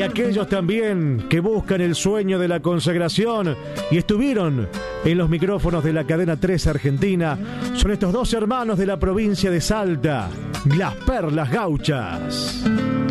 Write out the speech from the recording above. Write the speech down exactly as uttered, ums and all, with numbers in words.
aquellos también que buscan el sueño de la consagración y estuvieron en los micrófonos de la cadena tres Argentina, son estos dos hermanos de la provincia de Salta, las Perlas Gauchas.